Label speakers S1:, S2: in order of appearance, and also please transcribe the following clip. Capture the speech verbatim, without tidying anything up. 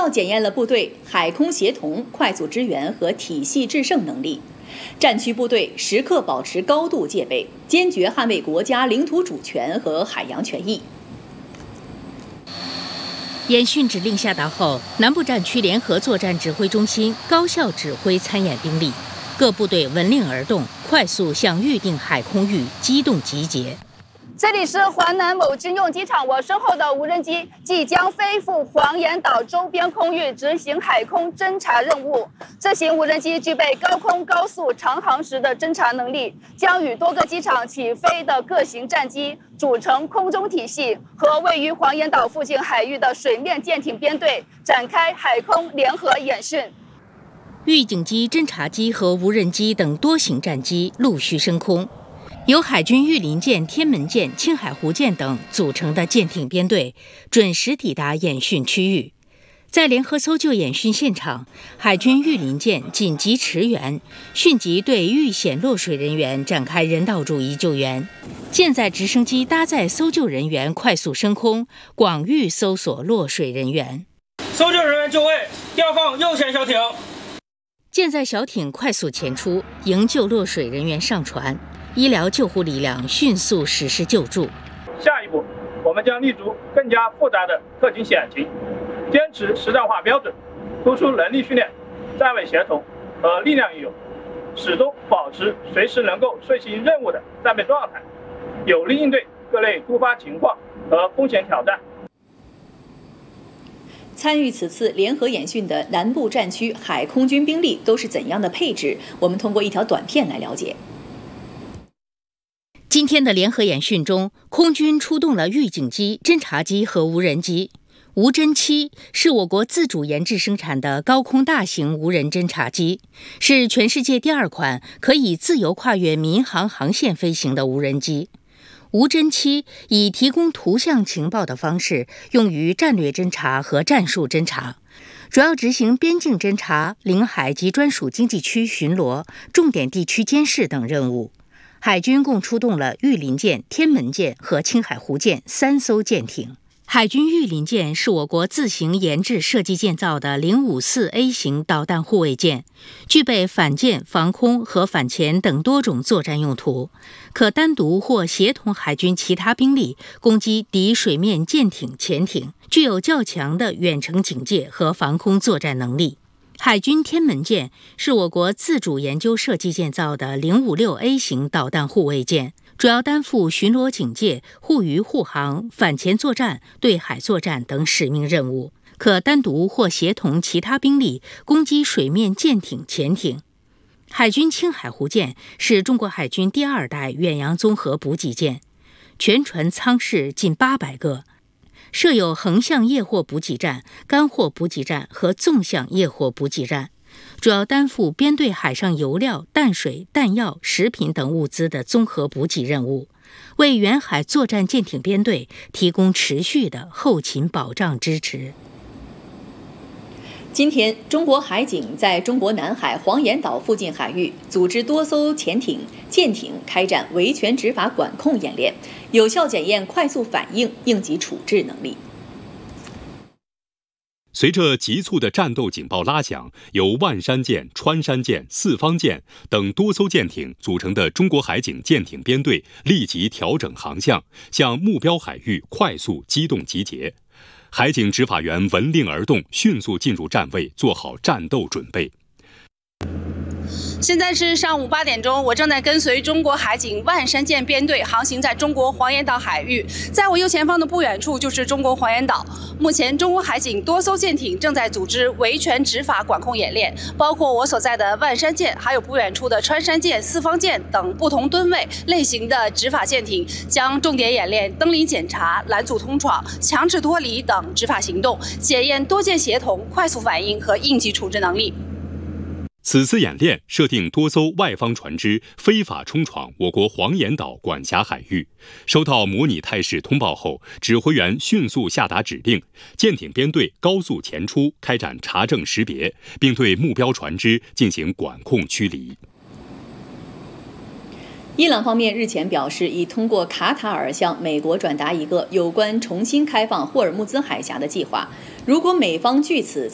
S1: 效检验了部队海空协同、快速支援和体系制胜能力。战区部队时刻保持高度戒备，坚决捍卫国家领土主权和海洋权益。
S2: 演训指令下达后，南部战区联合作战指挥中心高效指挥参演兵力，各部队闻令而动，快速向预定海空域机动集结。
S3: 这里是华南某军用机场，我身后的无人机即将飞赴黄岩岛周边空域执行海空侦察任务。这型无人机具备高空高速长航时的侦察能力，将与多个机场起飞的各型战机组成空中体系，和位于黄岩岛附近海域的水面舰艇编队展开海空联合演训。
S2: 预警机、侦察机和无人机等多型战机陆续升空。由海军御林舰、天门舰、青海湖舰等组成的舰艇编队准时抵达演训区域。在联合搜救演训现场，海军御林舰紧急驰援，迅即对遇险落水人员展开人道主义救援。舰载直升机搭载搜救人员快速升空，广域搜索落水人员。
S4: 搜救人员就位，调放右舷小艇。
S2: 舰载小艇快速前出，营救落水人员上船。医疗救护力量迅速实施救助。
S4: 下一步，我们将立足更加复杂的特警险情，坚持实战化标准，突出能力训练、站位协同和力量运用，始终保持随时能够遂行任务的战备状态，有力应对各类突发情况和风险挑战。
S1: 参与此次联合演训的南部战区海空军兵力都是怎样的配置？我们通过一条短片来了解。
S2: 今天的联合演训中，空军出动了预警机、侦察机和无人机。无侦七是我国自主研制生产的高空大型无人侦察机，是全世界第二款可以自由跨越民航航线飞行的无人机。无侦七以提供图像情报的方式用于战略侦察和战术侦察，主要执行边境侦察、领海及专属经济区巡逻、重点地区监视等任务。海军共出动了御林舰、天门舰和青海湖舰三艘舰艇。海军御林舰是我国自行研制设计建造的零五四 A 型导弹护卫舰，具备反舰、防空和反潜等多种作战用途，可单独或协同海军其他兵力攻击敌水面舰艇、潜艇，具有较强的远程警戒和防空作战能力。海军天门舰是我国自主研究设计建造的零五六 A 型导弹护卫舰，主要担负巡逻警戒、护渔护航、反潜作战、对海作战等使命任务，可单独或协同其他兵力攻击水面舰艇、潜艇。海军青海湖舰是中国海军第二代远洋综合补给舰，全船舱室近八百个。设有横向夜货补给站、干货补给站和纵向夜货补给站，主要担负编队海上油料、淡水、弹药、食品等物资的综合补给任务，为远海作战舰艇编队提供持续的后勤保障支持。
S1: 今天，中国海警在中国南海黄岩岛附近海域组织多艘潜艇、舰艇开展维权执法管控演练，有效检验快速反应、应急处置能力。
S5: 随着急促的战斗警报拉响，由万山舰、穿山舰、四方舰等多艘舰艇组成的中国海警舰艇编队立即调整航向，向目标海域快速机动集结。海警执法员闻令而动，迅速进入站位，做好战斗准备。
S3: 现在是上午八点钟，我正在跟随中国海警万山舰编队航行在中国黄岩岛海域，在我右前方的不远处就是中国黄岩岛。目前，中国海警多艘舰艇正在组织维权执法管控演练，包括我所在的万山舰，还有不远处的穿山舰、四方舰等不同吨位类型的执法舰艇，将重点演练登临检查、拦阻通闯、强制脱离等执法行动，检验多舰协同、快速反应和应急处置能力。
S5: 此次演练设定多艘外方船只非法冲闯我国黄岩岛管辖海域，收到模拟态势通报后，指挥员迅速下达指令，舰艇编队高速前出，开展查证识别，并对目标船只进行管控驱离。
S1: 伊朗方面日前表示，已通过卡塔尔向美国转达一个有关重新开放霍尔木兹海峡的计划，如果美方据此